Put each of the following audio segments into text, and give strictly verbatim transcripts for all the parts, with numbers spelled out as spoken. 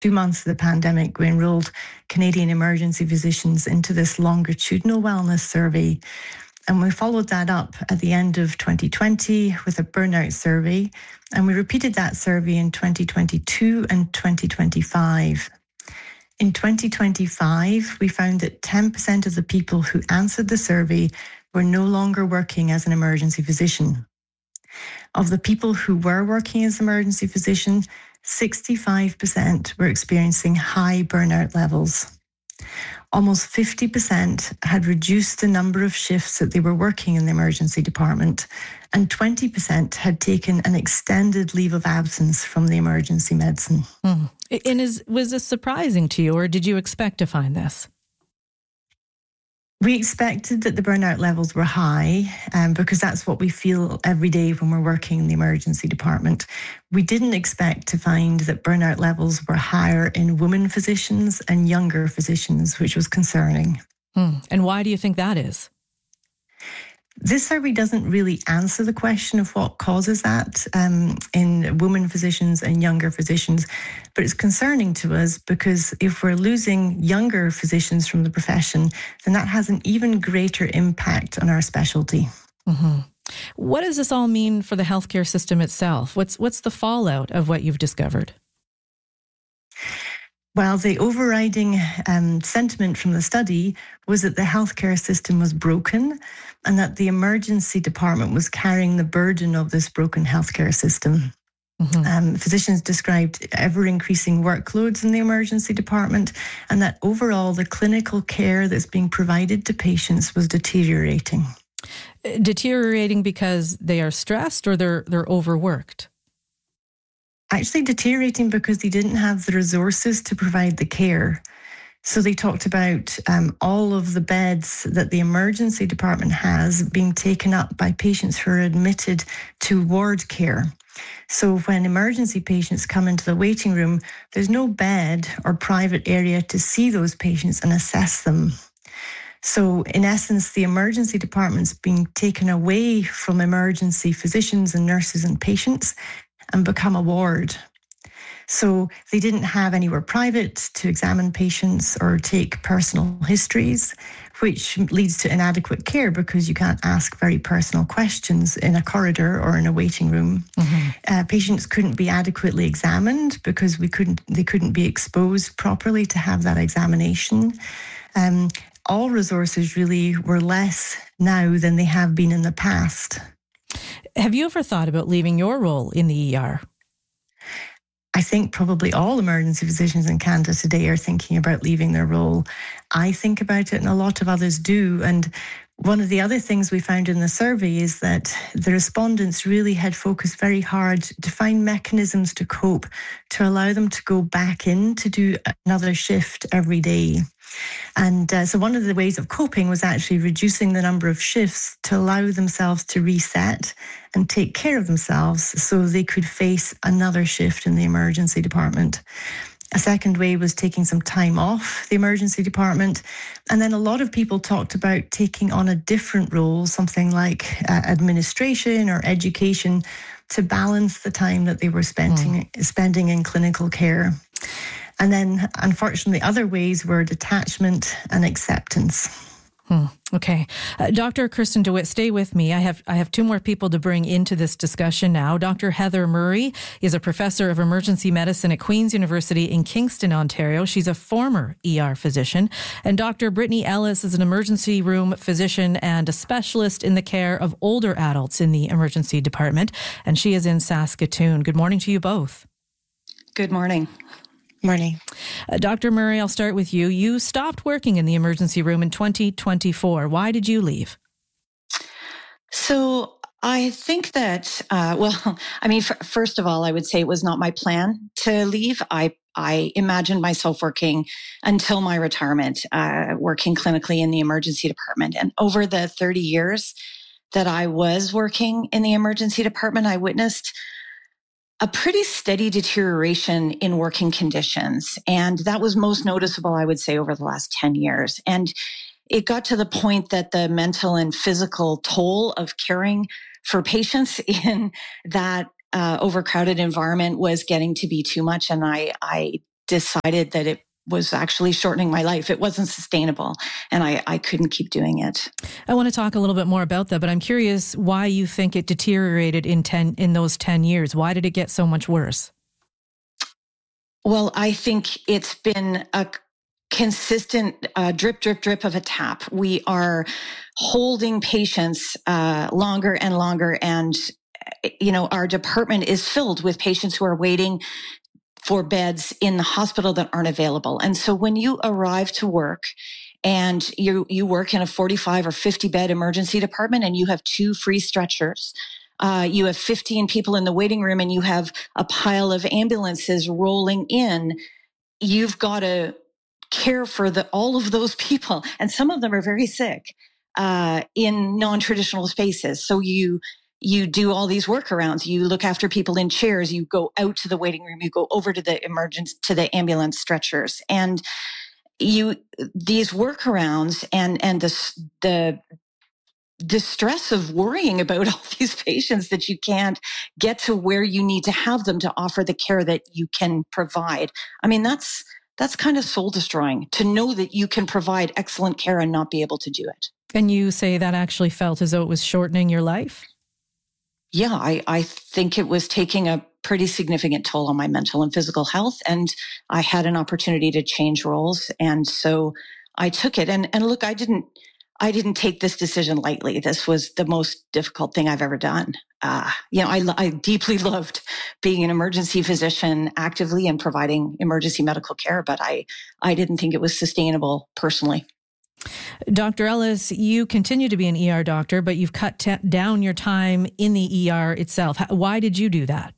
two months of the pandemic, we enrolled Canadian emergency physicians into this longitudinal wellness survey. And we followed that up at the end of twenty twenty with a burnout survey. And we repeated that survey in twenty twenty-two and twenty twenty-five. In twenty twenty-five, we found that ten percent of the people who answered the survey were no longer working as an emergency physician. Of the people who were working as emergency physician, sixty-five percent were experiencing high burnout levels. Almost fifty percent had reduced the number of shifts that they were working in the emergency department, and twenty percent had taken an extended leave of absence from the emergency medicine. Mm. And is was this surprising to you, or did you expect to find this? We expected that the burnout levels were high um, because that's what we feel every day when we're working in the emergency department. We didn't expect to find that burnout levels were higher in women physicians and younger physicians, which was concerning. Hmm. And why do you think that is? This survey doesn't really answer the question of what causes that um, in women physicians and younger physicians, but it's concerning to us because if we're losing younger physicians from the profession, then that has an even greater impact on our specialty. Mm-hmm. What does this all mean for the healthcare system itself? What's what's the fallout of what you've discovered? Well, the overriding um, sentiment from the study was that the healthcare system was broken and that the emergency department was carrying the burden of this broken healthcare system. Mm-hmm. Um, physicians described ever-increasing workloads in the emergency department and that overall the clinical care that's being provided to patients was deteriorating. Deteriorating because they are stressed or they're they're overworked? Actually deteriorating because they didn't have the resources to provide the care. So they talked about um, all of the beds that the emergency department has being taken up by patients who are admitted to ward care. So when emergency patients come into the waiting room, there's no bed or private area to see those patients and assess them. So in essence, the emergency department's being taken away from emergency physicians and nurses and patients and become a ward. So they didn't have anywhere private to examine patients or take personal histories, which leads to inadequate care because you can't ask very personal questions in a corridor or in a waiting room. Mm-hmm. Uh, patients couldn't be adequately examined because we couldn't. they couldn't be exposed properly to have that examination. Um, all resources really were less now than they have been in the past. Have you ever thought about leaving your role in the E R? I think probably all emergency physicians in Canada today are thinking about leaving their role. I think about it and a lot of others do. And one of the other things we found in the survey is that the respondents really had focused very hard to find mechanisms to cope, to allow them to go back in to do another shift every day. And uh, so one of the ways of coping was actually reducing the number of shifts to allow themselves to reset and take care of themselves so they could face another shift in the emergency department. A second way was taking some time off the emergency department. And then a lot of people talked about taking on a different role, something like uh, administration or education, to balance the time that they were spending, mm. spending in clinical care. And then, unfortunately, other ways were detachment and acceptance. Hmm. Okay. Uh, Doctor Kirsten DeWitt, stay with me. I have I have two more people to bring into this discussion now. Doctor Heather Murray is a professor of emergency medicine at Queen's University in Kingston, Ontario. She's a former E R physician. And Doctor Brittany Ellis is an emergency room physician and a specialist in the care of older adults in the emergency department. And she is in Saskatoon. Good morning to you both. Good morning. Morning. Uh, Doctor Murray, I'll start with you. You stopped working in the emergency room in twenty twenty-four. Why did you leave? So I think that, uh, well, I mean, f- first of all, I would say it was not my plan to leave. I I imagined myself working until my retirement, uh, working clinically in the emergency department. And over the thirty years that I was working in the emergency department, I witnessed a pretty steady deterioration in working conditions. And that was most noticeable, I would say, over the last ten years. And it got to the point that the mental and physical toll of caring for patients in that uh, overcrowded environment was getting to be too much. And I, I decided that it was actually shortening my life. It wasn't sustainable, and I, I couldn't keep doing it. I want to talk a little bit more about that, but I'm curious why you think it deteriorated in ten in those ten years. Why did it get so much worse? Well, I think it's been a consistent uh, drip, drip, drip of a tap. We are holding patients uh, longer and longer, and you know, our department is filled with patients who are waiting for beds in the hospital that aren't available. And so when you arrive to work and you you work in a forty-five or fifty bed emergency department and you have two free stretchers, uh, you have fifteen people in the waiting room, and you have a pile of ambulances rolling in, you've got to care for the all of those people. And some of them are very sick uh, in non-traditional spaces. So you You do all these workarounds. You look after people in chairs. You go out to the waiting room. You go over to the emergency, to the ambulance stretchers, and you these workarounds and and the the the stress of worrying about all these patients that you can't get to where you need to have them to offer the care that you can provide. I mean, that's that's kind of soul destroying to know that you can provide excellent care and not be able to do it. And you say that actually felt as though it was shortening your life? Yeah, I, I think it was taking a pretty significant toll on my mental and physical health. And I had an opportunity to change roles. And so I took it. And, and look, I didn't, I didn't take this decision lightly. This was the most difficult thing I've ever done. Uh, you know, I, I deeply loved being an emergency physician actively and providing emergency medical care, but I, I didn't think it was sustainable personally. Doctor Ellis, you continue to be an E R doctor, but you've cut t- down your time in the E R itself. Why did you do that?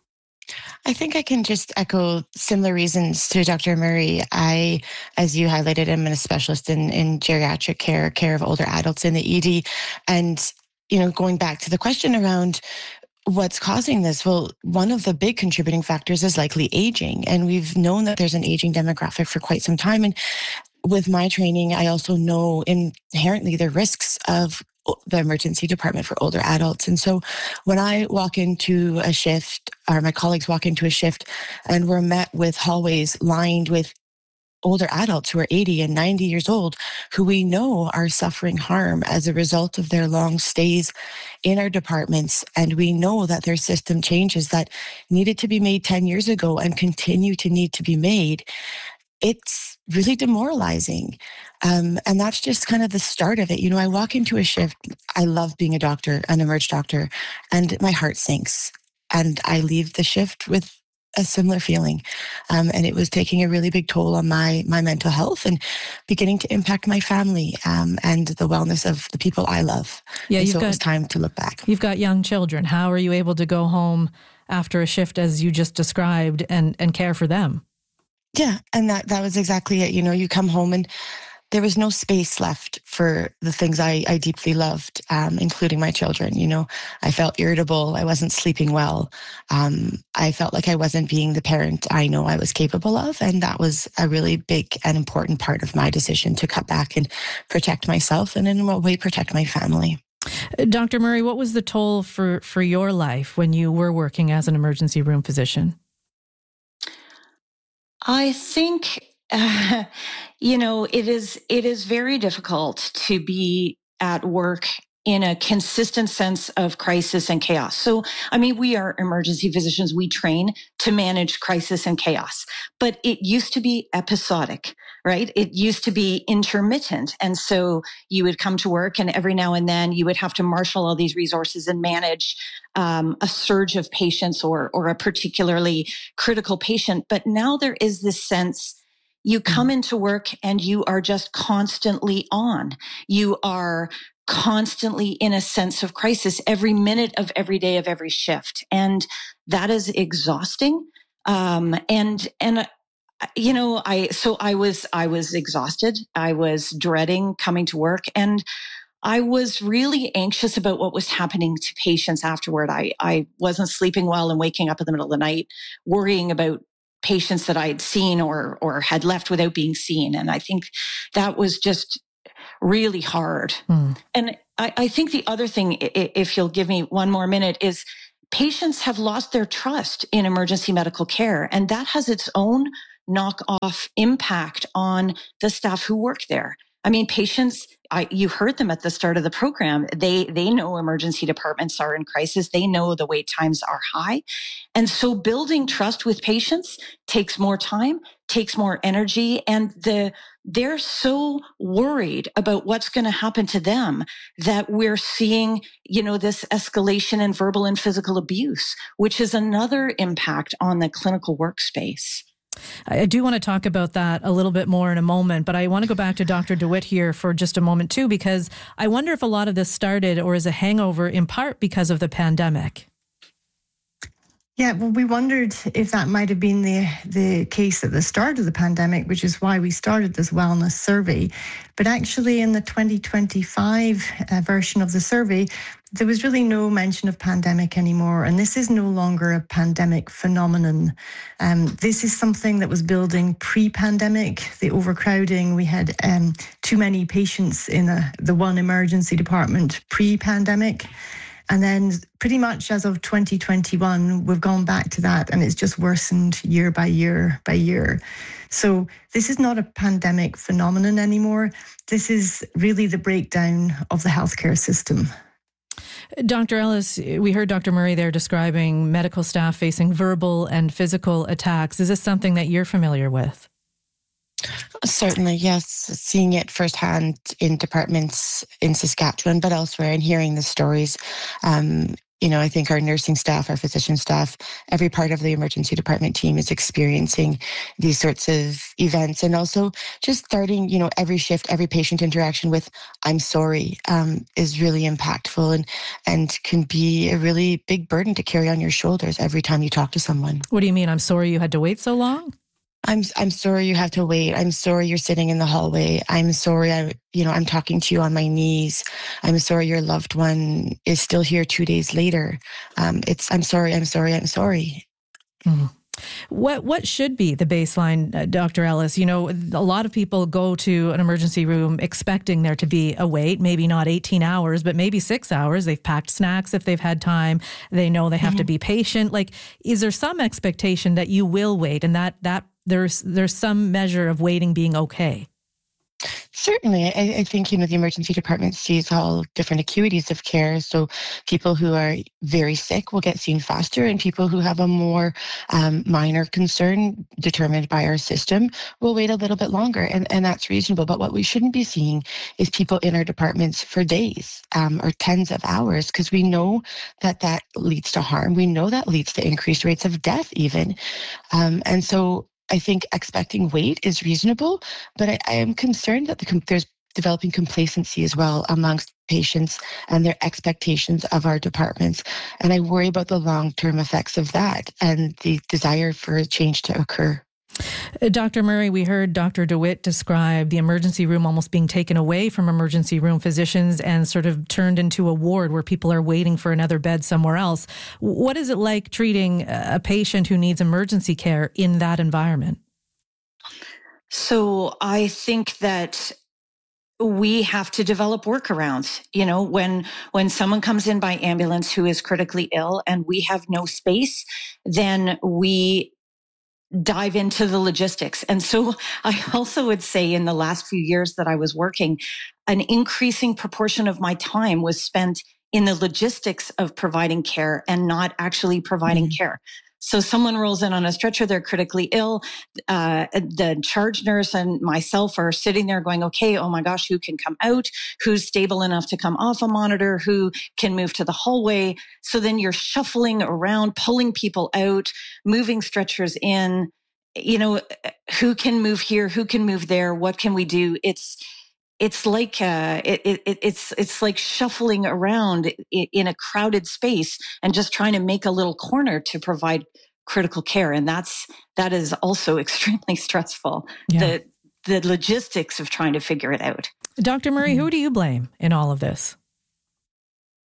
I think I can just echo similar reasons to Doctor Murray. I, as you highlighted, am a specialist in, in geriatric care, care of older adults in the E D. And, you know, going back to the question around what's causing this? Well, one of the big contributing factors is likely aging. And we've known that there's an aging demographic for quite some time. And with my training, I also know inherently the risks of the emergency department for older adults. And so when I walk into a shift, or my colleagues walk into a shift, and we're met with hallways lined with older adults who are eighty and ninety years old, who we know are suffering harm as a result of their long stays in our departments. And we know that there's system changes that needed to be made ten years ago and continue to need to be made. It's really demoralizing. Um, and that's just kind of the start of it. You know, I walk into a shift. I love being a doctor, an emerge doctor, and my heart sinks. And I leave the shift with a similar feeling. Um, and it was taking a really big toll on my my mental health and beginning to impact my family um, and the wellness of the people I love. Yeah, and you've so got, it was time to look back. You've got young children. How are you able to go home after a shift, as you just described, and, and care for them? Yeah, and that, that was exactly it. You know, you come home and there was no space left for the things I, I deeply loved, um, including my children. You know, I felt irritable. I wasn't sleeping well. Um, I felt like I wasn't being the parent I know I was capable of. And that was a really big and important part of my decision to cut back and protect myself, and in a way protect my family. Doctor Murray, what was the toll for, for your life when you were working as an emergency room physician? I think, uh, you know, it is it is very difficult to be at work in a consistent sense of crisis and chaos. So, I mean, we are emergency physicians. We train to manage crisis and chaos, but it used to be episodic, right? It used to be intermittent. And so you would come to work, and every now and then you would have to marshal all these resources and manage um, a surge of patients or, or a particularly critical patient. But now there is this sense you come into work and you are just constantly on. You are constantly in a sense of crisis every minute of every day of every shift. And that is exhausting. Um, and, and, uh, you know, I, so I was, I was exhausted. I was dreading coming to work, and I was really anxious about what was happening to patients afterward. I, I wasn't sleeping well and waking up in the middle of the night, worrying about patients that I had seen or, or had left without being seen. And I think that was just really hard. Mm. And I, I think the other thing, if you'll give me one more minute, is patients have lost their trust in emergency medical care. And that has its own knock-off impact on the staff who work there. I mean, patients, I, you heard them at the start of the program. They they know emergency departments are in crisis. They know the wait times are high. And so building trust with patients takes more time, takes more energy. And the they're so worried about what's going to happen to them that we're seeing, you know, this escalation in verbal and physical abuse, which is another impact on the clinical workspace. I do want to talk about that a little bit more in a moment, but I want to go back to Doctor DeWitt here for just a moment too, because I wonder if a lot of this started or is a hangover in part because of the pandemic. Yeah, well, we wondered if that might have been the the case at the start of the pandemic, which is why we started this wellness survey. But actually, in the twenty twenty-five uh, version of the survey, there was really no mention of pandemic anymore. And this is no longer a pandemic phenomenon. Um, this is something that was building pre-pandemic, the overcrowding. We had um, too many patients in a, the one emergency department pre-pandemic. And then pretty much as of twenty twenty-one, we've gone back to that and it's just worsened year by year by year. So this is not a pandemic phenomenon anymore. This is really the breakdown of the healthcare system. Doctor Ellis, we heard Doctor Murray there describing medical staff facing verbal and physical attacks. Is this something that you're familiar with? Certainly, yes. Seeing it firsthand in departments in Saskatchewan, but elsewhere, and hearing the stories. Um, you know, I think our nursing staff, our physician staff, every part of the emergency department team is experiencing these sorts of events. And also just starting, you know, every shift, every patient interaction with, I'm sorry, um, is really impactful and, and can be a really big burden to carry on your shoulders every time you talk to someone. What do you mean? I'm sorry you had to wait so long? I'm I'm sorry you have to wait. I'm sorry you're sitting in the hallway. I'm sorry I you know I'm talking to you on my knees. I'm sorry your loved one is still here two days later. Um, it's I'm sorry. I'm sorry. I'm sorry. Mm-hmm. What what should be the baseline, uh, Doctor Ellis? You know, a lot of people go to an emergency room expecting there to be a wait, maybe not eighteen hours, but maybe six hours. They've packed snacks if they've had time. They know they have mm-hmm. to be patient. Like, is there some expectation that you will wait and that that there's there's some measure of waiting being okay? Certainly. I, I think, you know, the emergency department sees all different acuities of care. So people who are very sick will get seen faster, and people who have a more um, minor concern determined by our system will wait a little bit longer. And, and that's reasonable. But what we shouldn't be seeing is people in our departments for days um, or tens of hours, because we know that that leads to harm. We know that leads to increased rates of death even. Um, and so I think expecting wait is reasonable, but I, I am concerned that the, there's developing complacency as well amongst patients and their expectations of our departments. And I worry about the long-term effects of that and the desire for a change to occur. Doctor Murray, we heard Doctor DeWitt describe the emergency room almost being taken away from emergency room physicians and sort of turned into a ward where people are waiting for another bed somewhere else. What is it like treating a patient who needs emergency care in that environment? So I think that we have to develop workarounds. You know, when when someone comes in by ambulance who is critically ill and we have no space, then we dive into the logistics. And so I also would say in the last few years that I was working, an increasing proportion of my time was spent in the logistics of providing care and not actually providing mm-hmm. care. So someone rolls in on a stretcher, they're critically ill. Uh, the charge nurse and myself are sitting there going, okay, oh my gosh, who can come out? Who's stable enough to come off a monitor? Who can move to the hallway? So then you're shuffling around, pulling people out, moving stretchers in, you know, who can move here? Who can move there? What can we do? It's, It's like uh, it, it, it's it's like shuffling around in a crowded space and just trying to make a little corner to provide critical care, and that's that is also extremely stressful. Yeah. The the logistics of trying to figure it out. Doctor Murray, who do you blame in all of this?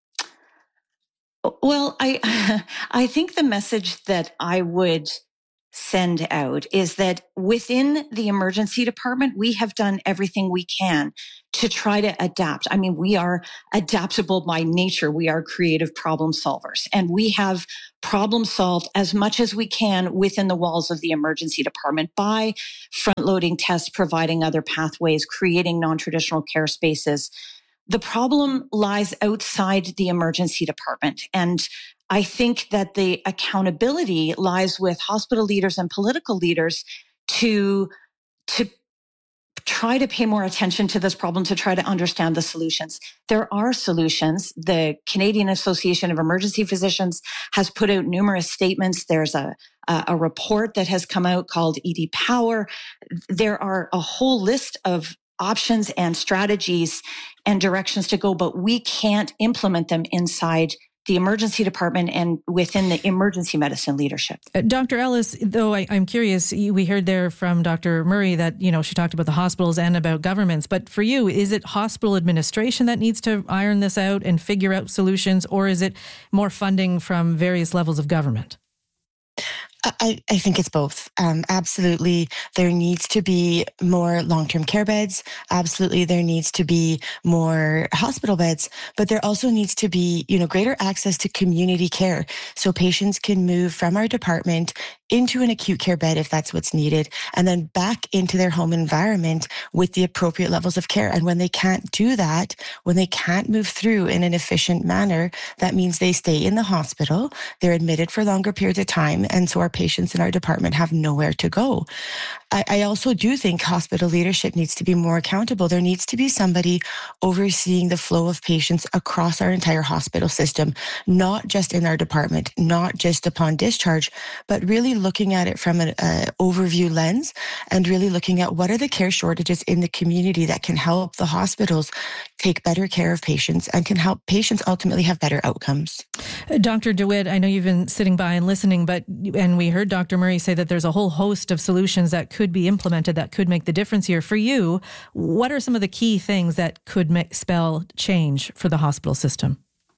Well, I I think the message that I would send out is that within the emergency department, we have done everything we can to try to adapt. I mean, we are adaptable by nature. We are creative problem solvers, and we have problem solved as much as we can within the walls of the emergency department by front loading tests, providing other pathways, creating non-traditional care spaces. The problem lies outside the emergency department. And I think that the accountability lies with hospital leaders and political leaders to, to try to pay more attention to this problem, to try to understand the solutions. There are solutions. The Canadian Association of Emergency Physicians has put out numerous statements. There's a, a, a report that has come out called E D Power. There are a whole list of options and strategies and directions to go, but we can't implement them inside the emergency department and within the emergency medicine leadership. Uh, Doctor Ellis, though I, I'm curious, we heard there from Doctor Murray that, you know, she talked about the hospitals and about governments, but for you, is it hospital administration that needs to iron this out and figure out solutions, or is it more funding from various levels of government? I, I think it's both. Um, absolutely, there needs to be more long-term care beds. Absolutely, there needs to be more hospital beds, but there also needs to be, you know, greater access to community care so patients can move from our department into an acute care bed if that's what's needed, and then back into their home environment with the appropriate levels of care. And when they can't do that, when they can't move through in an efficient manner, that means they stay in the hospital, they're admitted for longer periods of time, and so our patients in our department have nowhere to go. I, I also do think hospital leadership needs to be more accountable. There needs to be somebody overseeing the flow of patients across our entire hospital system, not just in our department, not just upon discharge, but really looking at it from an uh, overview lens and really looking at what are the care shortages in the community that can help the hospitals take better care of patients and can help patients ultimately have better outcomes. Doctor DeWitt, I know you've been sitting by and listening, but and we heard Doctor Murray say that there's a whole host of solutions that could be implemented that could make the difference here. For you, what are some of the key things that could make, spell change for the hospital system?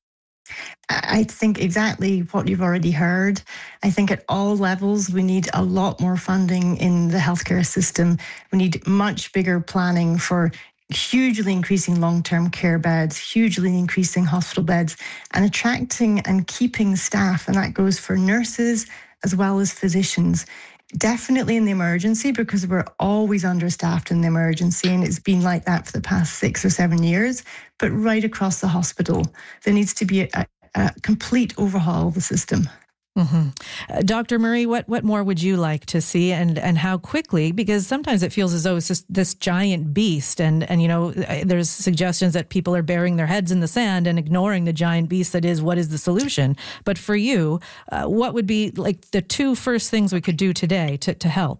I think exactly what you've already heard. I think at all levels, we need a lot more funding in the healthcare system. We need much bigger planning for hugely increasing long-term care beds, hugely increasing hospital beds, and attracting and keeping staff. And that goes for nurses as well as physicians. Definitely in the emergency, because we're always understaffed in the emergency, and it's been like that for the past six or seven years. But right across the hospital, there needs to be a, a complete overhaul of the system. Mm-hmm. Uh, Doctor Murray, what, what more would you like to see, and, and how quickly? Because sometimes it feels as though it's just this giant beast, and, and you know, there's suggestions that people are burying their heads in the sand and ignoring the giant beast that is what is the solution. But for you, uh, what would be like the two first things we could do today to, to help?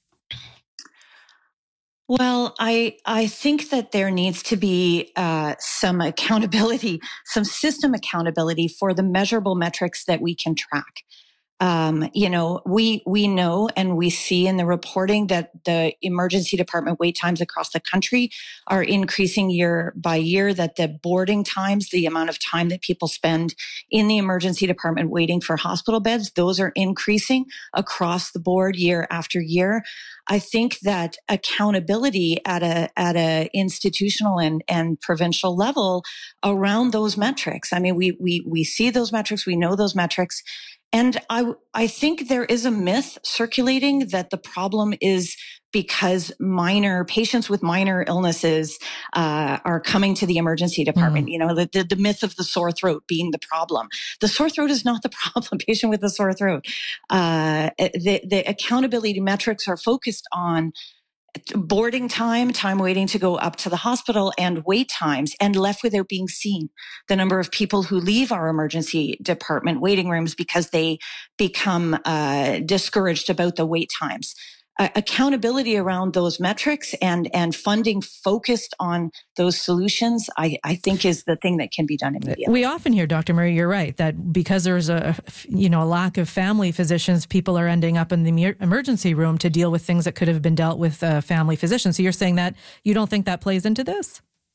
Well, I I think that there needs to be uh, some accountability, some system accountability for the measurable metrics that we can track. Um, you know, we we know and we see in the reporting that the emergency department wait times across the country are increasing year by year, that the boarding times, the amount of time that people spend in the emergency department waiting for hospital beds, those are increasing across the board year after year. I think that accountability at a at a institutional and, and provincial level around those metrics. I mean, we we we see those metrics, we know those metrics. And I, I think there is a myth circulating that the problem is because minor patients with minor illnesses uh, are coming to the emergency department. Mm. You know, the, the, the myth of the sore throat being the problem. The sore throat is not the problem. Patient with a sore throat. Uh, the, the accountability metrics are focused on boarding time, time waiting to go up to the hospital, and wait times, and left without being seen. The number of people who leave our emergency department waiting rooms because they become uh, discouraged about the wait times. Uh, accountability around those metrics and and funding focused on those solutions, I, I think is the thing that can be done immediately. We often hear, Doctor Murray, you're right, that because there's a you know a lack of family physicians, people are ending up in the emergency room to deal with things that could have been dealt with uh, family physicians. So you're saying that you don't think that plays into this?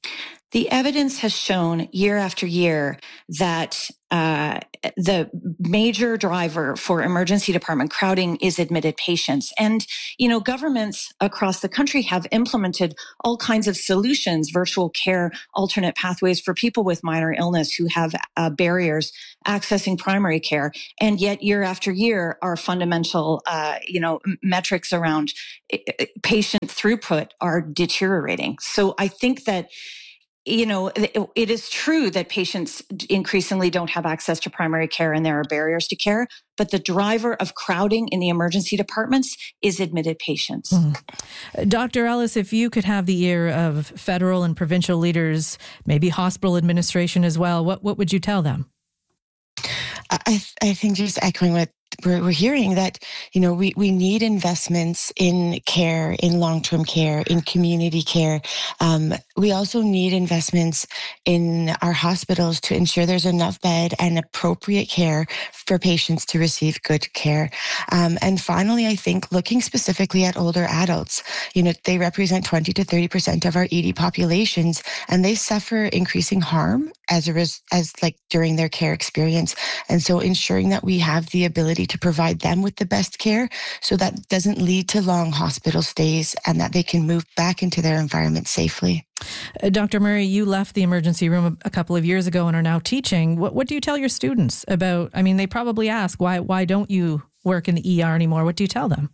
The evidence has shown year after year that uh, the major driver for emergency department crowding is admitted patients. And, you know, governments across the country have implemented all kinds of solutions, virtual care, alternate pathways for people with minor illness who have uh, barriers accessing primary care. And yet year after year, our fundamental, uh, you know, metrics around patient throughput are deteriorating. So I think that, you know, it, it is true that patients increasingly don't have access to primary care and there are barriers to care, but the driver of crowding in the emergency departments is admitted patients. Mm-hmm. Doctor Ellis, if you could have the ear of federal and provincial leaders, maybe hospital administration as well, what, what would you tell them? I, I think just echoing what we're, we're hearing, that, you know, we, we need investments in care, in long-term care, in community care. Um, we also need investments in our hospitals to ensure there's enough bed and appropriate care for patients to receive good care. Um, and finally, I think looking specifically at older adults, you know, they represent twenty to thirty percent of our E D populations, and they suffer increasing harm as a res- as like during their care experience. And so ensuring that we have the ability to provide them with the best care so that doesn't lead to long hospital stays and that they can move back into their environment safely. Uh, Doctor Murray, you left the emergency room a, a couple of years ago and are now teaching. What, what do you tell your students about, I mean, they probably ask, why, why don't you work in the E R anymore? What do you tell them?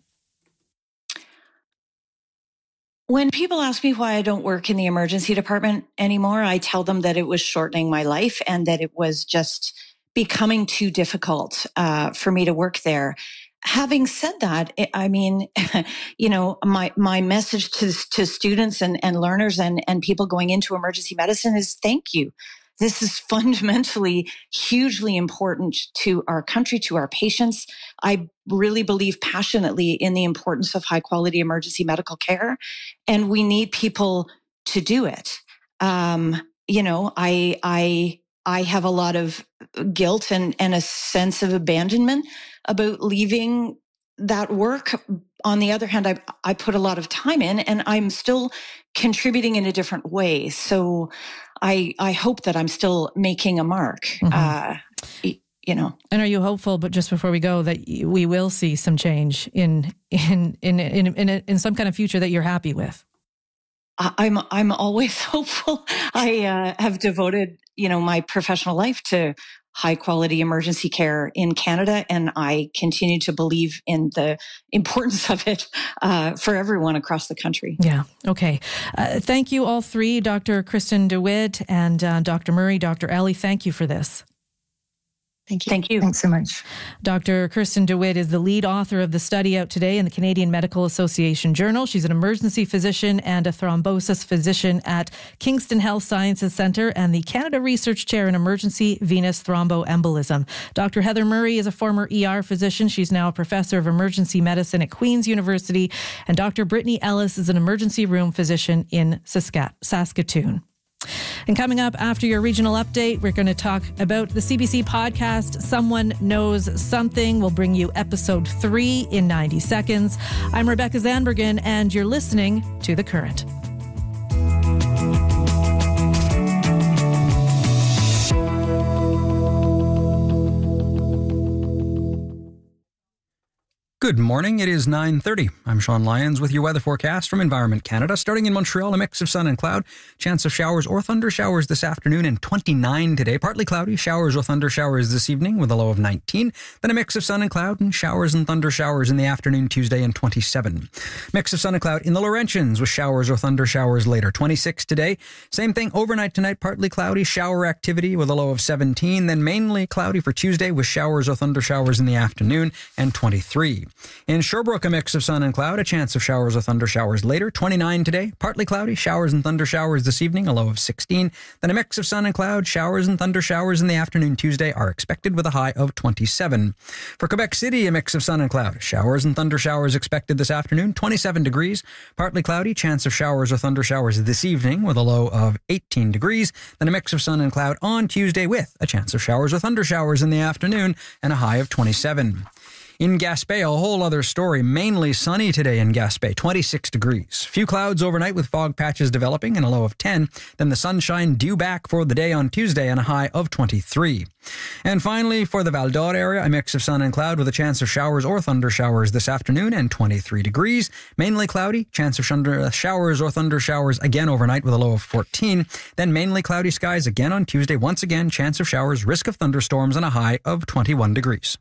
When people ask me why I don't work in the emergency department anymore, I tell them that it was shortening my life and that it was just becoming too difficult uh, for me to work there. Having said that, I mean, you know, my, my message to, to students and, and learners and, and people going into emergency medicine is thank you. This is fundamentally hugely important to our country, to our patients. I really believe passionately in the importance of high quality emergency medical care, and we need people to do it. Um, you know, I, I, I have a lot of guilt and, and a sense of abandonment about leaving that work. On the other hand, I, I put a lot of time in and I'm still contributing in a different way. So I, I hope that I'm still making a mark, mm-hmm. uh, you know. And are you hopeful, but just before we go, that we will see some change in, in, in, in, in, in some kind of future that you're happy with? I'm I'm always hopeful. I uh, have devoted, you know, my professional life to high quality emergency care in Canada, and I continue to believe in the importance of it uh, for everyone across the country. Yeah. Okay. Uh, thank you all three, Doctor Kristen DeWitt and uh, Doctor Murray, Doctor Ellie. Thank you for this. Thank you. Thank you. Thanks so much. Doctor Kristen DeWitt is the lead author of the study out today in the Canadian Medical Association Journal. She's an emergency physician and a thrombosis physician at Kingston Health Sciences Centre and the Canada Research Chair in Emergency Venous Thromboembolism. Doctor Heather Murray is a former E R physician. She's now a professor of emergency medicine at Queen's University. And Doctor Brittany Ellis is an emergency room physician in Saskatoon. And coming up after your regional update, we're going to talk about the C B C podcast, Someone Knows Something. We'll bring you episode three in ninety seconds. I'm Rebecca Zandbergen, and you're listening to The Current. Good morning. It is nine thirty. I'm Sean Lyons with your weather forecast from Environment Canada. Starting in Montreal, a mix of sun and cloud. Chance of showers or thunder showers this afternoon and twenty-nine today. Partly cloudy, showers or thunder showers this evening with a low of nineteen. Then a mix of sun and cloud and showers and thunder showers in the afternoon Tuesday and twenty-seven. Mix of sun and cloud in the Laurentians with showers or thunder showers later. twenty-six today. Same thing overnight tonight. Partly cloudy, shower activity with a low of seventeen. Then mainly cloudy for Tuesday with showers or thunder showers in the afternoon and twenty-three. In Sherbrooke, a mix of sun and cloud, a chance of showers or thunder showers later. twenty-nine today, partly cloudy, showers and thunder showers this evening, a low of sixteen. Then a mix of sun and cloud, showers and thunder showers in the afternoon Tuesday are expected with a high of twenty-seven. For Quebec City, a mix of sun and cloud, showers and thunder showers expected this afternoon, twenty-seven degrees. Partly cloudy, chance of showers or thunder showers this evening with a low of eighteen degrees. Then a mix of sun and cloud on Tuesday with a chance of showers or thunder showers in the afternoon and a high of twenty-seven. In Gaspé, a whole other story. Mainly sunny today in Gaspé, twenty-six degrees. Few clouds overnight with fog patches developing and a low of ten. Then the sunshine due back for the day on Tuesday and a high of twenty-three. And finally, for the Val d'Or area, a mix of sun and cloud with a chance of showers or thunder showers this afternoon and twenty-three degrees. Mainly cloudy, chance of showers or thunder showers again overnight with a low of fourteen. Then mainly cloudy skies again on Tuesday. Once again, chance of showers, risk of thunderstorms and a high of twenty-one degrees.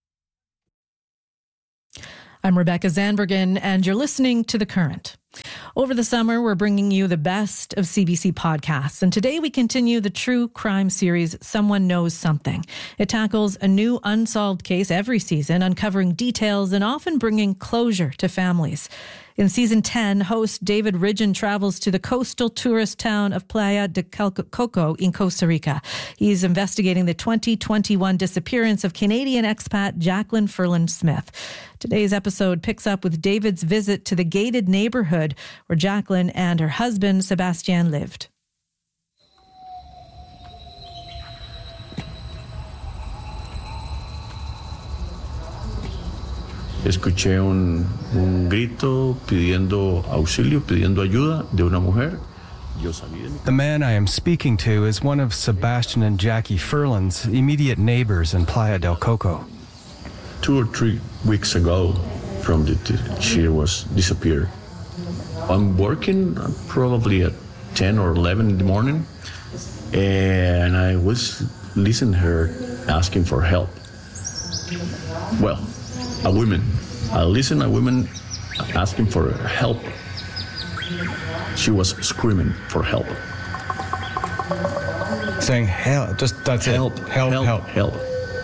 I'm Rebecca Zandbergen, and you're listening to The Current. Over the summer, we're bringing you the best of C B C podcasts, and today we continue the true crime series, Someone Knows Something. It tackles a new unsolved case every season, uncovering details and often bringing closure to families. In season ten, host David Ridgen travels to the coastal tourist town of Playa de Coco in Costa Rica. He's investigating the twenty twenty-one disappearance of Canadian expat Jacqueline Ferland Smith. Today's episode picks up with David's visit to the gated neighborhood where Jacqueline and her husband Sebastian lived. Escuché un, un grito pidiendo auxilio, pidiendo ayuda de una mujer. Yo salí de mi... The man I am speaking to is one of Sebastian and Jackie Ferland's immediate neighbors in Playa del Coco. Two or three weeks ago, from the, the she was disappeared. I'm working probably at ten or eleven in the morning, and I was listening to her asking for help. Well, a woman. I listened to a woman asking for help. She was screaming for help. Saying help, just that's help, it. Help, help, help, help.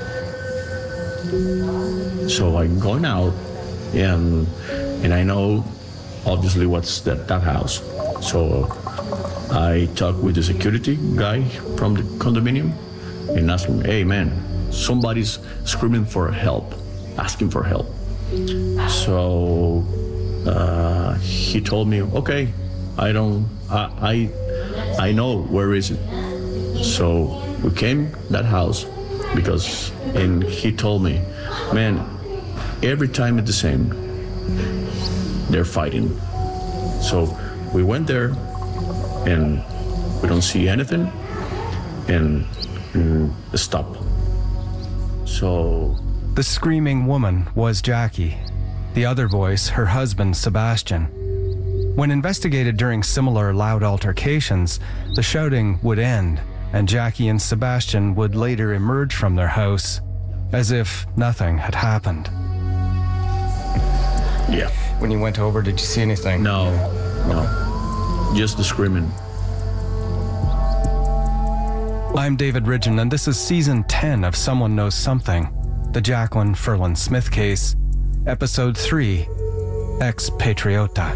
So I'm going out, and and I know obviously what's that, that house. So I talked with the security guy from the condominium and asked him, hey man, somebody's screaming for help, asking for help. So uh, he told me, okay, I don't, I, I, I know where is it. So we came that house because, and he told me, man, every time it's the same. They're fighting. So we went there and we don't see anything and, and stop. So the screaming woman was Jackie. The other voice, her husband, Sebastian. When investigated during similar loud altercations, the shouting would end, and Jackie and Sebastian would later emerge from their house as if nothing had happened. Yeah. When you went over, did you see anything? No, no. Just the screaming. I'm David Ridgen, and this is season ten of Someone Knows Something, the Jacqueline Ferland Smith case, episode three, Expatriota.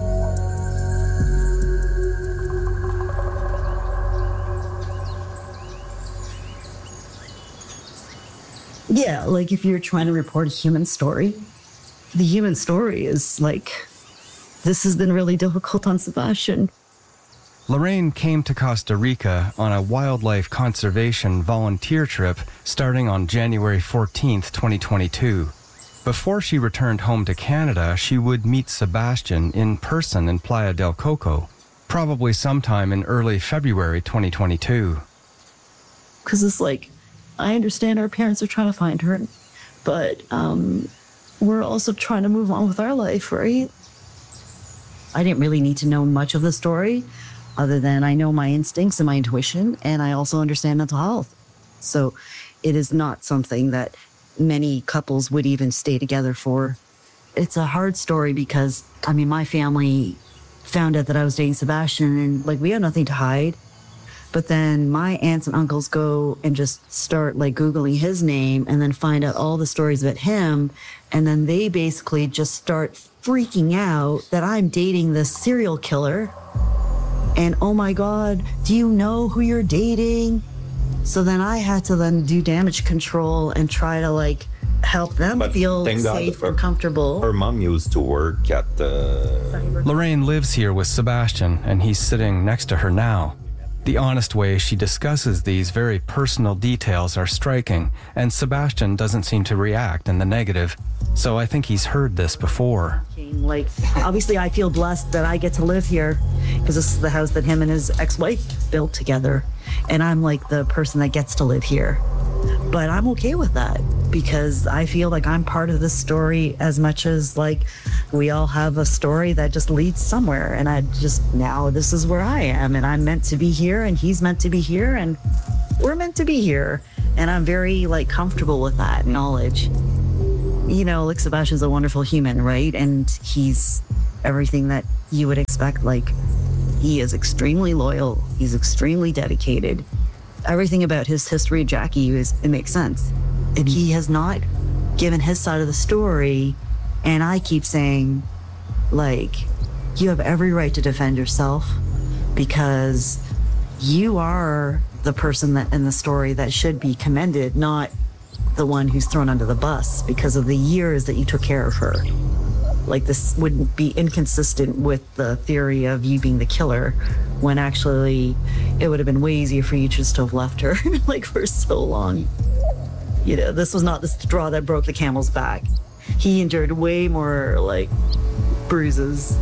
Yeah, like if you're trying to report a human story, the human story is like, this has been really difficult on Sebastian. Lorraine came to Costa Rica on a wildlife conservation volunteer trip starting on January fourteenth, twenty twenty-two. Before she returned home to Canada, she would meet Sebastian in person in Playa del Coco, probably sometime in early February twenty twenty-two. Because it's like, I understand our parents are trying to find her, but um, we're also trying to move on with our life, right? I didn't really need to know much of the story, other than I know my instincts and my intuition, and I also understand mental health. So it is not something that many couples would even stay together for. It's a hard story because, I mean, my family found out that I was dating Sebastian, and like we had nothing to hide. But then my aunts and uncles go and just start like Googling his name and then find out all the stories about him. And then they basically just start freaking out that I'm dating this serial killer. And oh my God, do you know who you're dating? So then I had to then do damage control and try to like help them but feel safe and comfortable. Her mom used to work at the... Lorraine lives here with Sebastian, and he's sitting next to her now. The honest way she discusses these very personal details are striking, and Sebastian doesn't seem to react in the negative, so I think he's heard this before. Like, obviously I feel blessed that I get to live here because this is the house that him and his ex-wife built together, and I'm like the person that gets to live here. But I'm okay with that because I feel like I'm part of this story as much as like we all have a story that just leads somewhere. And I just, now this is where I am, and I'm meant to be here, and he's meant to be here, and we're meant to be here. And I'm very like comfortable with that knowledge. You know, like Sebastian's a wonderful human, right? And he's everything that you would expect. Like, he is extremely loyal. He's extremely dedicated. Everything about his history of Jackie is, it makes sense. And he has not given his side of the story. And I keep saying, like, you have every right to defend yourself because you are the person that in the story that should be commended, not the one who's thrown under the bus because of the years that you took care of her. Like, this wouldn't be inconsistent with the theory of you being the killer when actually it would have been way easier for you just to have left her like for so long. You know, this was not the straw that broke the camel's back. He endured way more like bruises.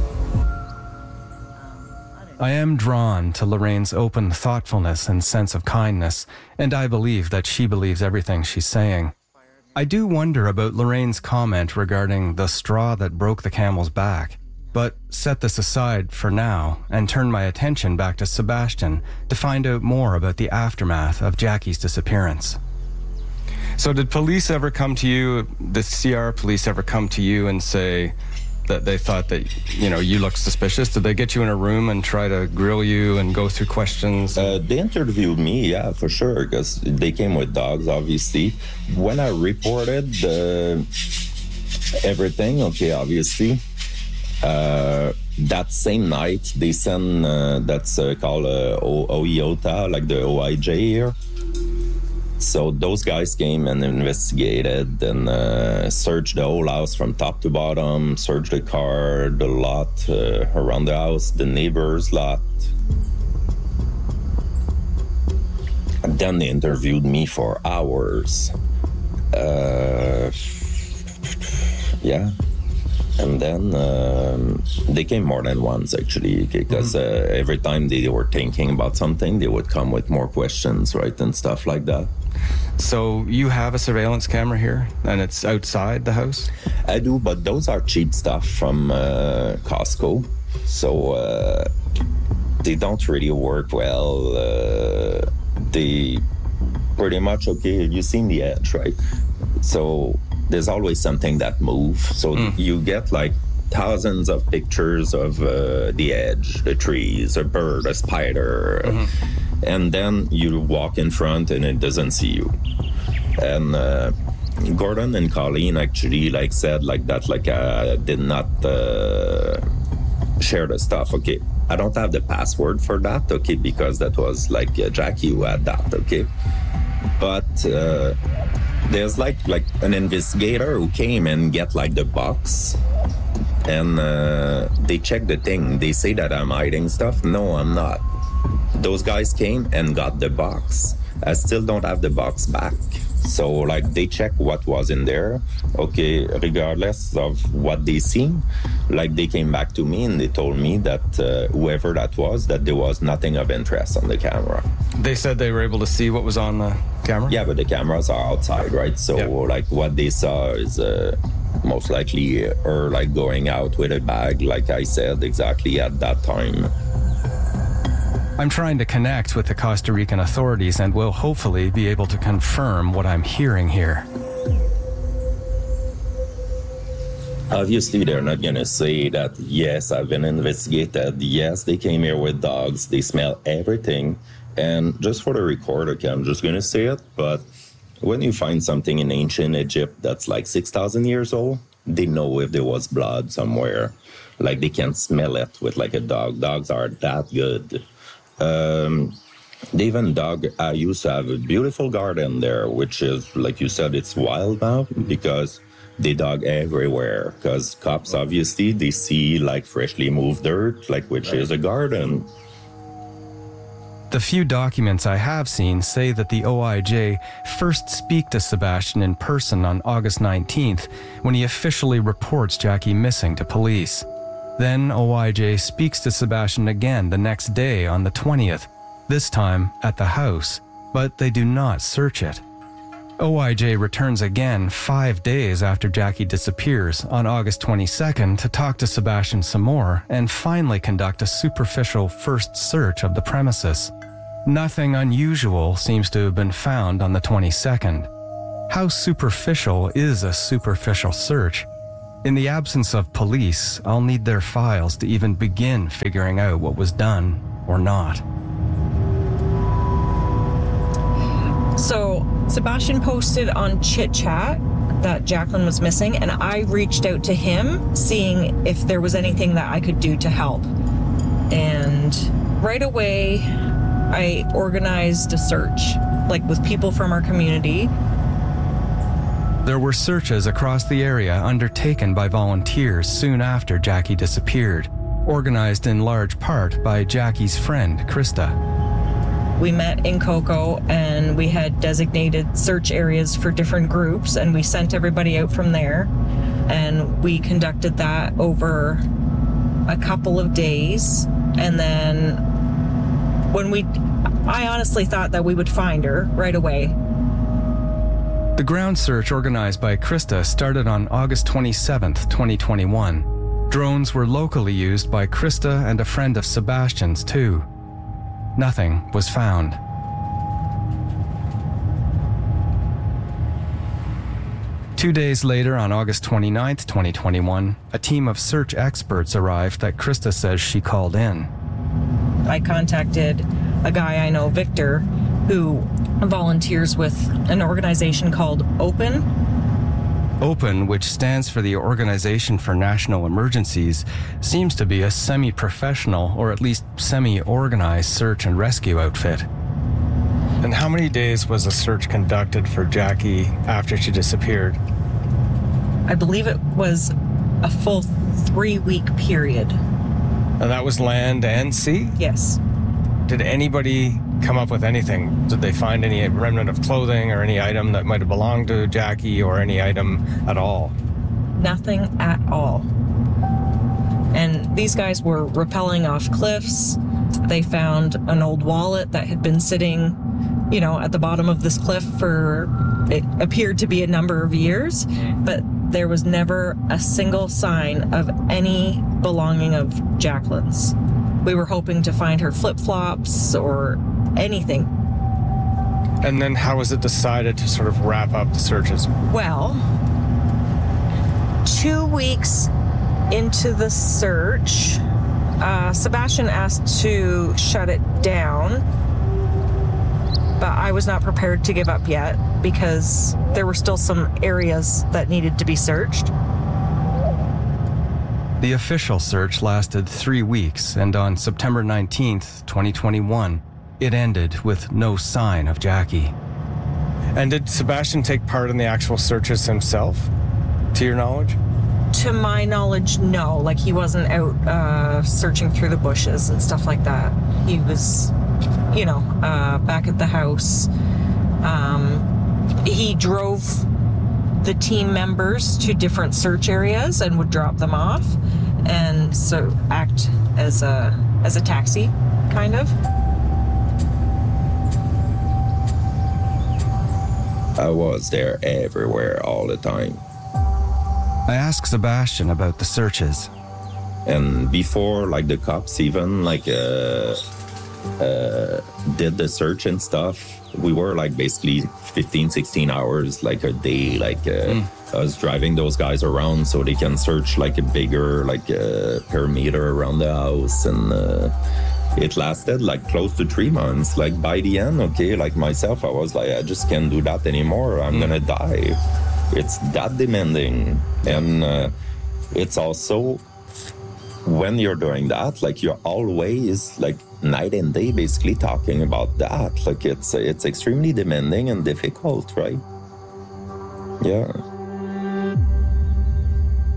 I am drawn to Lorraine's open thoughtfulness and sense of kindness, and I believe that she believes everything she's saying. I do wonder about Lorraine's comment regarding the straw that broke the camel's back, but set this aside for now and turn my attention back to Sebastian to find out more about the aftermath of Jackie's disappearance. So did police ever come to you, the C R police ever come to you and say that they thought that, you know, you looked suspicious? Did they get you in a room and try to grill you and go through questions? Uh, they interviewed me, yeah, for sure, because they came with dogs, obviously. When I reported uh, everything, okay, obviously, uh, that same night, they sent, uh, that's uh, called uh, O E O T A, like the O I J here. So those guys came and investigated and uh, searched the whole house from top to bottom, searched the car, the lot uh, around the house, the neighbor's lot. And then they interviewed me for hours. Uh, yeah. And then um, they came more than once, actually, because uh, every time they were thinking about something, they would come with more questions, right, and stuff like that. So you have a surveillance camera here, and it's outside the house? I do, but those are cheap stuff from uh, Costco. So uh, they don't really work well. Uh, they pretty much, okay, you've seen the edge, right? So there's always something that moves. So mm. you get like thousands of pictures of uh, the edge, the trees, a bird, a spider. Mm-hmm. And then you walk in front and it doesn't see you. And uh, Gordon and Colleen actually like said like that, like I did not uh, share the stuff. Okay, I don't have the password for that, okay, because that was like uh, Jackie who had that, okay. But uh, there's like like an investigator who came and get like the box, and uh, they check the thing. They say that I'm hiding stuff. No, I'm not. Those guys came and got the box. I still don't have the box back. So like they check what was in there. Okay, regardless of what they seen, like they came back to me and they told me that uh, whoever that was, that there was nothing of interest on the camera. They said they were able to see what was on the camera? Yeah, but the cameras are outside, right? So yeah. like what they saw is uh, most likely her like going out with a bag, like I said, exactly at that time. I'm trying to connect with the Costa Rican authorities and will hopefully be able to confirm what I'm hearing here. Obviously, they're not going to say that, yes, I've been investigated. Yes, they came here with dogs. They smell everything. And just for the record, okay, I'm just going to say it, but when you find something in ancient Egypt that's like six thousand years old, they know if there was blood somewhere. Like they can smell it with like a dog. Dogs are that good. Um, they even dug, I used to have a beautiful garden there, which is, like you said, it's wild now because they dug everywhere. Because cops, obviously, they see like freshly moved dirt, like which is a garden. The few documents I have seen say that the O I J first speak to Sebastian in person on August nineteenth when he officially reports Jackie missing to police. Then O I J speaks to Sebastian again the next day on the twentieth, this time at the house, but they do not search it. O I J returns again five days after Jackie disappears on August twenty-second to talk to Sebastian some more and finally conduct a superficial first search of the premises. Nothing unusual seems to have been found on the twenty-second. How superficial is a superficial search? In the absence of police, I'll need their files to even begin figuring out what was done or not. So Sebastian posted on Chit Chat that Jacqueline was missing, and I reached out to him seeing if there was anything that I could do to help. And right away, I organized a search, like with people from our community. There were searches across the area undertaken by volunteers soon after Jackie disappeared, organized in large part by Jackie's friend, Krista. We met in Coco and we had designated search areas for different groups, and we sent everybody out from there. And we conducted that over a couple of days. And then when we, I honestly thought that we would find her right away. The ground search organized by Krista started on August twenty-seventh, twenty twenty-one. Drones were locally used by Krista and a friend of Sebastian's too. Nothing was found. Two days later, on August twenty-ninth, twenty twenty-one, a team of search experts arrived that Krista says she called in. I contacted a guy I know, Victor, who volunteers with an organization called OPEN. OPEN, which stands for the Organization for National Emergencies, seems to be a semi-professional or at least semi-organized search and rescue outfit. And how many days was a search conducted for Jackie after she disappeared? I believe it was a full three-week period. And that was land and sea? Yes. Did anybody come up with anything? Did they find any remnant of clothing or any item that might have belonged to Jackie or any item at all? Nothing at all. And these guys were rappelling off cliffs. They found an old wallet that had been sitting, you know, at the bottom of this cliff for, it appeared to be a number of years, but there was never a single sign of any belonging of Jacqueline's. We were hoping to find her flip-flops or anything. And then how was it decided to sort of wrap up the searches? Well, two weeks into the search, uh, Sebastian asked to shut it down, but I was not prepared to give up yet because there were still some areas that needed to be searched. The official search lasted three weeks, and on September nineteenth, twenty twenty-one, it ended with no sign of Jackie. And did Sebastian take part in the actual searches himself, to your knowledge? To my knowledge, no. Like, he wasn't out uh, searching through the bushes and stuff like that. He was, you know, uh, back at the house. Um, he drove the team members to different search areas and would drop them off, and so act as a as a taxi, kind of. I was there everywhere all the time. I asked Sebastian about the searches. And before, like, the cops even, like, uh, uh, did the search and stuff, we were, like, basically fifteen, sixteen hours, like, a day, like, uh, mm. I was driving those guys around so they can search, like, a bigger, like, uh, perimeter around the house. And uh, it lasted, like, close to three months. Like, by the end, okay, like, myself, I was like, I just can't do that anymore. I'm mm. gonna die. It's that demanding. And uh, it's also, when you're doing that, like, you're always, like, night and day basically talking about that. Like, it's it's extremely demanding and difficult, right? Yeah.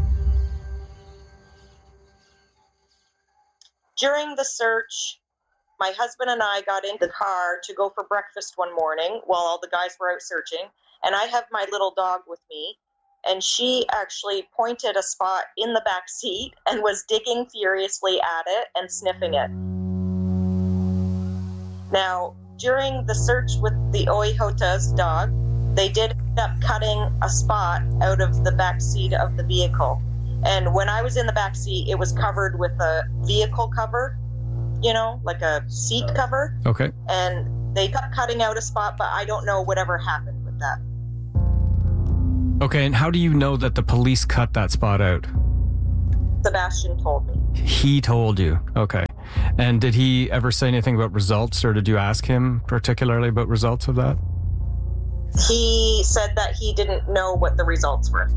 During the search, My husband and I got in the car to go for breakfast one morning while all the guys were out searching, and I have my little dog with me, and she actually pointed a spot in the back seat and was digging furiously at it and sniffing it. Now, during the search with the Oihota's dog, they did end up cutting a spot out of the back seat of the vehicle. And when I was in the back seat, it was covered with a vehicle cover, you know, like a seat cover. Okay. And they kept cutting out a spot, but I don't know whatever happened with that. Okay, and how do you know that the police cut that spot out? Sebastian told me. He told you. Okay. And did he ever say anything about results, or did you ask him particularly about results of that? He said that he didn't know what the results were.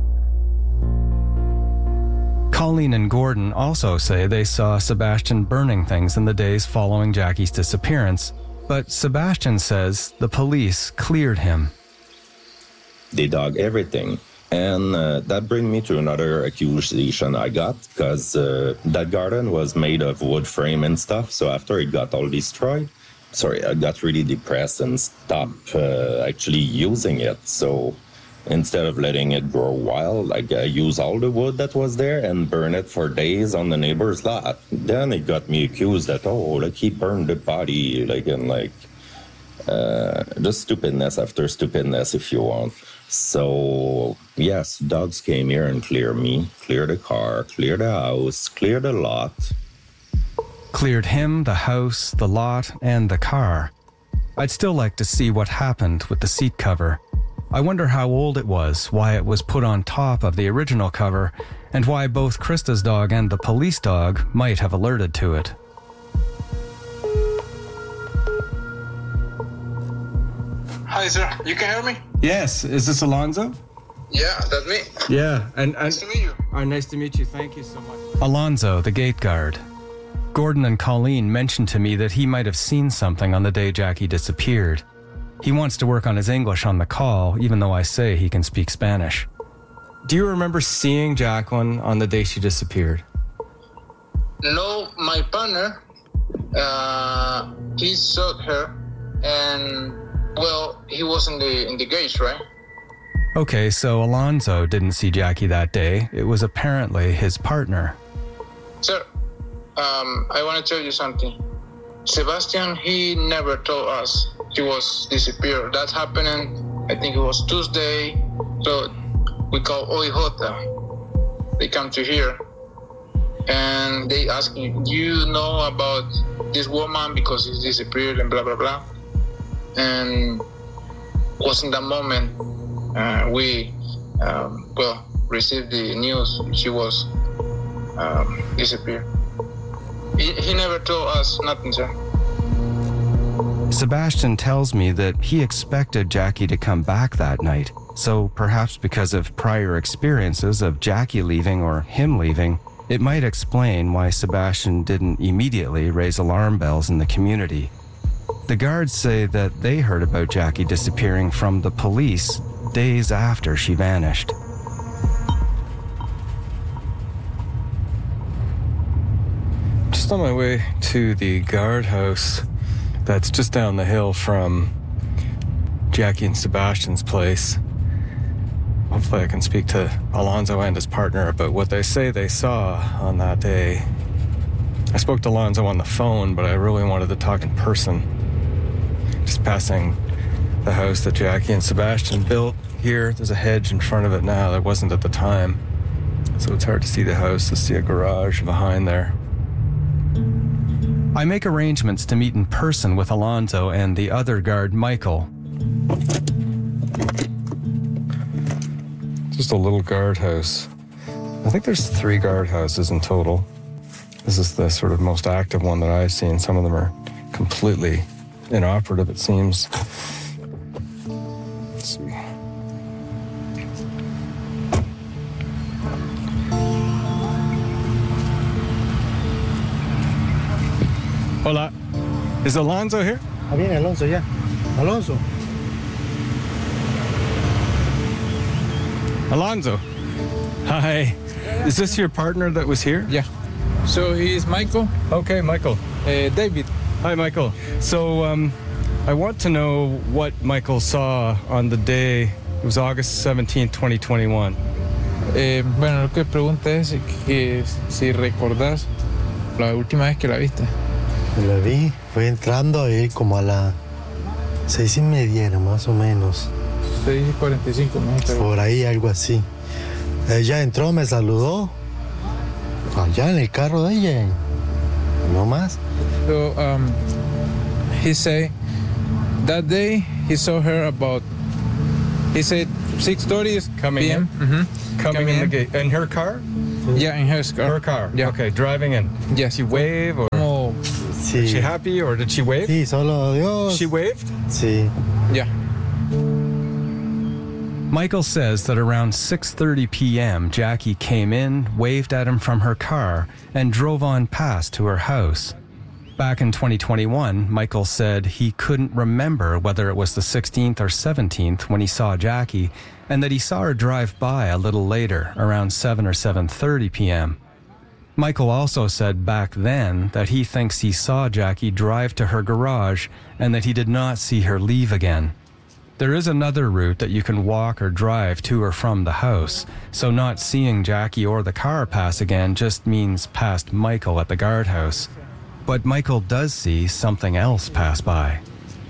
Colleen and Gordon also say they saw Sebastian burning things in the days following Jackie's disappearance, but Sebastian says the police cleared him. They dug everything. And uh, that brings me to another accusation I got, because uh, that garden was made of wood frame and stuff. So after it got all destroyed, sorry, I got really depressed and stopped uh, actually using it. So instead of letting it grow wild, like I use all the wood that was there and burn it for days on the neighbor's lot. Then it got me accused that, oh, like he burned the body, like, and like, uh, just stupidness after stupidness, if you want. So, yes, dogs came here and cleared me, cleared the car, cleared the house, cleared the lot. Cleared him, the house, the lot, and the car. I'd still like to see what happened with the seat cover. I wonder how old it was, why it was put on top of the original cover, and why both Krista's dog and the police dog might have alerted to it. Hi, sir. You can hear me? Yes. Is this Alonzo? Yeah, that's me. Yeah. And, and nice to meet you. Oh, nice to meet you. Thank you so much. Alonzo, the gate guard. Gordon and Colleen mentioned to me that he might have seen something on the day Jackie disappeared. He wants to work on his English on the call, even though I say he can speak Spanish. Do you remember seeing Jacqueline on the day she disappeared? No, my partner, uh, he saw her, and, well, he was in the, in the gate, right? Okay, so Alonzo didn't see Jackie that day. It was apparently his partner. Sir, um, I want to tell you something. Sebastian, he never told us he was disappeared. That happened, I think it was Tuesday. So we call Oihota. They come to here and they ask me, do you know about this woman because she's disappeared and blah, blah, blah. And was in that moment uh, we, um, well, received the news she was um, disappeared. He, he never told us nothing, sir. Sebastian tells me that he expected Jackie to come back that night, so perhaps because of prior experiences of Jackie leaving or him leaving, it might explain why Sebastian didn't immediately raise alarm bells in the community. The guards say that they heard about Jackie disappearing from the police days after she vanished. Just on my way to the guardhouse that's just down the hill from Jackie and Sebastian's place. Hopefully I can speak to Alonzo and his partner about what they say they saw on that day. I spoke to Alonzo on the phone, but I really wanted to talk in person. Just passing the house that Jackie and Sebastian built here. There's a hedge in front of it now. There wasn't at the time. So it's hard to see the house, to see a garage behind there. I make arrangements to meet in person with Alonzo and the other guard, Michael. Just a little guardhouse. I think there's three guardhouses in total. This is the sort of most active one that I've seen. Some of them are completely inoperative, it seems. Let's see. Hola. Is Alonzo here? Ah, viene Alonso, yeah. Alonso. Alonzo. Hi. Is this your partner that was here? Yeah. So he is Michael. Okay, Michael. Uh, David. Hi, Michael. So, um, I want to know what Michael saw on the day, it was August seventeenth, twenty twenty-one. Eh, bueno, lo que pregunta es que si recordás la última vez que la viste. La vi, fue entrando ahí como a las seis y media, era más o menos. seis y cuarenta y cinco, ¿no? Por ahí, algo así. Ella entró, me saludó. Allá en el carro de ella. No más. So, um, he say that day he saw her about, he said six thirty coming p m. in? Mm-hmm. Coming, coming in, in the gate. In her car? Yeah, in her car. Her car. Yeah. Okay, driving in. Yes. She wave or? Oh. Sí. Was she happy or did she wave? Sí, solo adiós. She waved? Sí. Yeah. Michael says that around six thirty p.m., Jackie came in, waved at him from her car, and drove on past to her house. Back in twenty twenty-one, Michael said he couldn't remember whether it was the sixteenth or seventeenth when he saw Jackie, and that he saw her drive by a little later, around seven or seven thirty p.m. Michael also said back then that he thinks he saw Jackie drive to her garage and that he did not see her leave again. There is another route that you can walk or drive to or from the house, so not seeing Jackie or the car pass again just means past Michael at the guardhouse. But Michael does see something else pass by.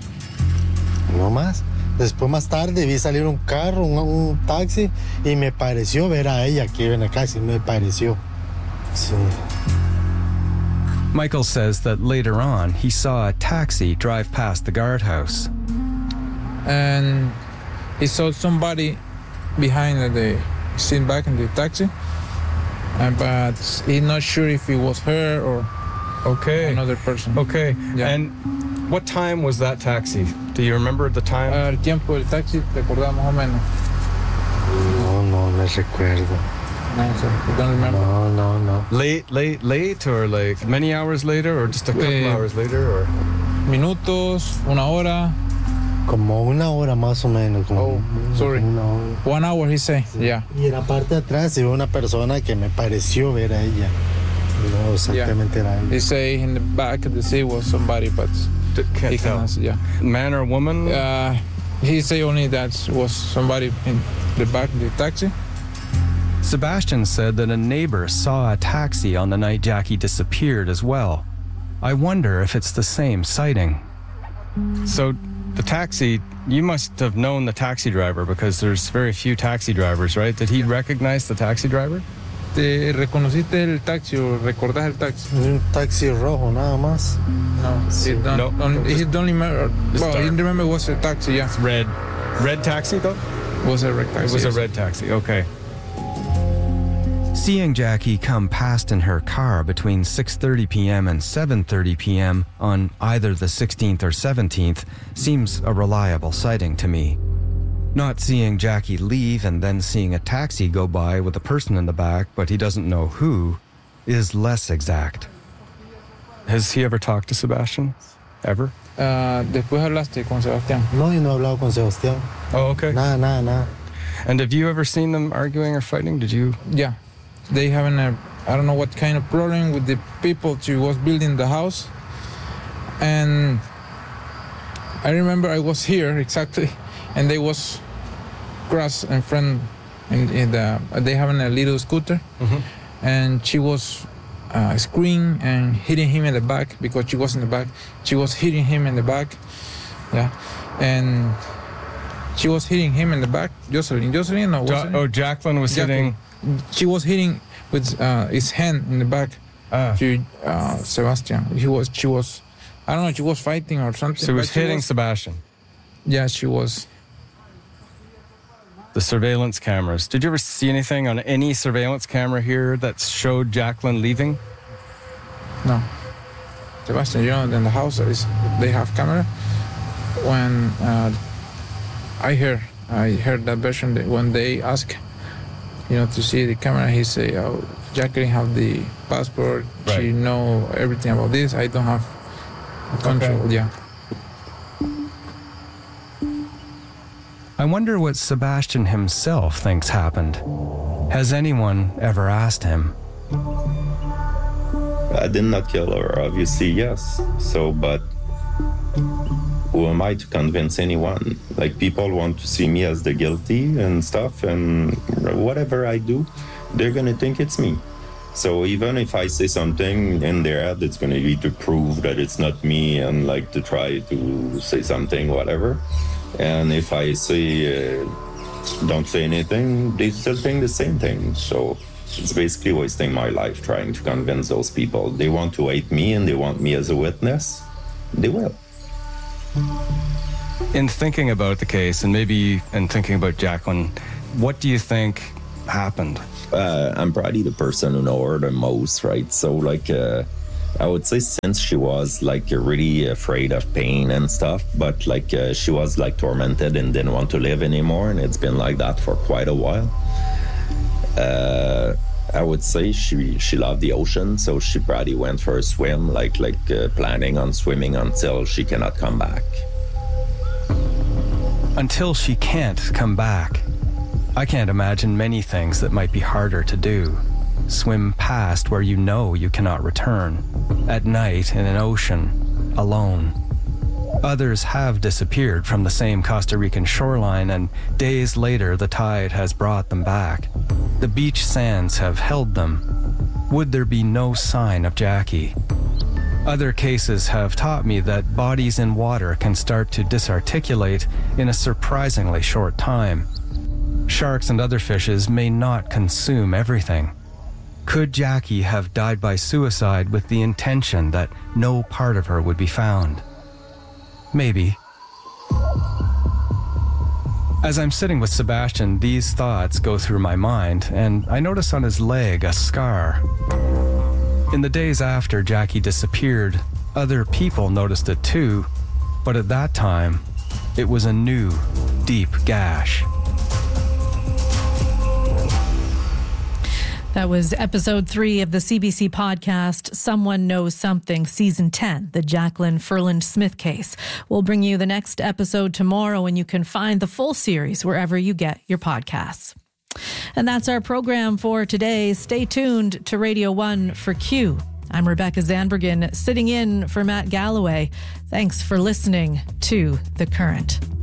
No más. Después más tarde vi salir un carro, un, un taxi, y me pareció ver a ella que iba en el taxi, me pareció. Sí. Michael says that later on he saw a taxi drive past the guardhouse. And he saw somebody behind the sitting back in the taxi, uh, but he's not sure if it was her or okay. another person. Okay. Yeah. And what time was that taxi? Do you remember the time? Uh, el tiempo del taxi, ¿te acordás más o menos? No, no me recuerdo. No, so you don't remember? No, no, no. Late, late, late, or like many hours later, or just a couple Eh, hours later, or? Minutos, una hora. Como una hora más o menos. Como Oh, sorry. Una hora. One hour, he say. Sí. Yeah. Y en la parte de atrás iba una persona que me pareció ver a ella. No exactamente Yeah. era ella. He say in the back of the seat was somebody, but D- can't he tell. cannot see. Yeah. Man or woman? Uh, he say only that was somebody in the back of the taxi. Sebastian said that a neighbor saw a taxi on the night Jackie disappeared as well. I wonder if it's the same sighting. So, the taxi, you must have known the taxi driver because there's very few taxi drivers, right? Did he recognize the taxi driver? ¿Te reconociste el taxi o recordás el taxi? Un taxi rojo nada más. No, he don't, No. don't, he don't remember. It's Well, he dark. remember it was a taxi, yeah. It's red. Red taxi, though? Was a red taxi. It was a yes. red taxi, okay. Seeing Jackie come past in her car between six thirty p.m. and seven thirty p.m. on either the sixteenth or seventeenth seems a reliable sighting to me. Not seeing Jackie leave and then seeing a taxi go by with a person in the back, but he doesn't know who, is less exact. Has he ever talked to Sebastian? Ever? Uh, después hablaste con Sebastián. No, yo no he hablado con Sebastián. Oh, okay. Nada, nada, nada. And have you ever seen them arguing or fighting? Did you? Yeah. They having a, I don't know what kind of problem with the people who was building the house. And I remember I was here exactly, and they was cross in front, in, in the, they having a little scooter, Mm-hmm. and she was uh, screaming and hitting him in the back because she was in the back. She was hitting him in the back, yeah, and she was hitting him in the back. Jocelyn, Jocelyn, no, Ja- oh, Jacqueline was Jacqueline. sitting. She was hitting with uh, his hand in the back Ah. to uh, Sebastian. He was, she was, I don't know, she was fighting or something. So he was but she hitting Sebastian. Yeah, she was. The surveillance cameras. Did you ever see anything on any surveillance camera here that showed Jacqueline leaving? No. Sebastian, you know, in the house is, they have camera. When uh, I heard, I heard that version that when they ask, you know, to see the camera, he say, "Oh, Jacqueline have the passport. Right. She know everything about this. I don't have control." Okay. Yeah. I wonder what Sebastian himself thinks happened. Has anyone ever asked him? I did not kill her, obviously, yes. So, but who am I to convince anyone? Like, people want to see me as the guilty and stuff, and whatever I do, they're gonna think it's me. So even if I say something in their head, it's gonna be to prove that it's not me and like to try to say something, whatever. And if I say, uh, don't say anything, they still think the same thing. So it's basically wasting my life trying to convince those people. They want to hate me and they want me as a witness. They will. In thinking about the case, and maybe in thinking about Jacqueline, what do you think happened? Uh, I'm probably the person who know her the most, right? So, like, uh, I would say since she was, like, really afraid of pain and stuff, but, like, uh, she was, like, tormented and didn't want to live anymore, and it's been like that for quite a while. Uh, I would say she she loved the ocean, so she probably went for a swim, like, like uh, planning on swimming until she cannot come back. Until she can't come back. I can't imagine many things that might be harder to do. Swim past where you know you cannot return. At night in an ocean, alone. Others have disappeared from the same Costa Rican shoreline, and days later the tide has brought them back. The beach sands have held them. Would there be no sign of Jackie? Other cases have taught me that bodies in water can start to disarticulate in a surprisingly short time. Sharks and other fishes may not consume everything. Could Jackie have died by suicide with the intention that no part of her would be found? Maybe. As I'm sitting with Sebastian, these thoughts go through my mind, and I notice on his leg a scar. In the days after Jackie disappeared, other people noticed it too, but at that time, it was a new, deep gash. That was episode three of the C B C podcast, Someone Knows Something, season ten, the Jacqueline Ferland Smith case. We'll bring you the next episode tomorrow, and you can find the full series wherever you get your podcasts. And that's our program for today. Stay tuned to Radio one for Q. I'm Rebecca Zandbergen, sitting in for Matt Galloway. Thanks for listening to The Current.